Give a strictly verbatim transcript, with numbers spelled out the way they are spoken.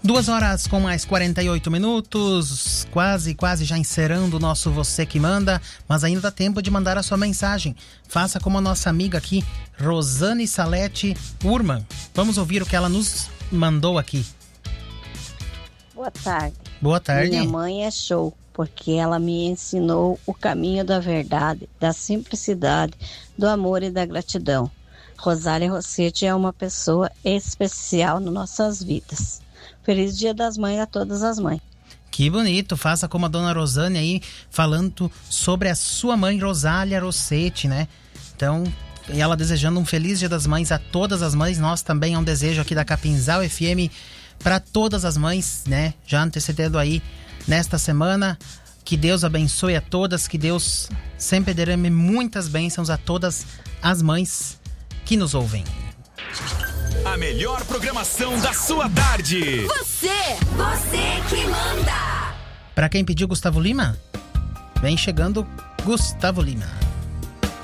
Duas horas com mais quarenta e oito minutos, quase, quase já encerrando o nosso Você Que Manda, mas ainda dá tempo de mandar a sua mensagem. Faça como a nossa amiga aqui, Rosane Salete Urman. Vamos ouvir o que ela nos mandou aqui. Boa tarde. Boa tarde. Minha mãe é show, porque ela me ensinou o caminho da verdade, da simplicidade, do amor e da gratidão. Rosália Rossetti é uma pessoa especial nas nossas vidas. Feliz Dia das Mães a todas as mães. Que bonito, faça como a dona Rosane aí, falando sobre a sua mãe Rosália Rossetti, né? Então, ela desejando um feliz Dia das Mães a todas as mães. Nós também é um desejo aqui da Capinzal F M para todas as mães, né? Já antecedendo aí nesta semana. Que Deus abençoe a todas, que Deus sempre derrame muitas bênçãos a todas as mães que nos ouvem. A melhor programação da sua tarde. Você, você que manda. Para quem pediu Gustavo Lima, vem chegando Gustavo Lima.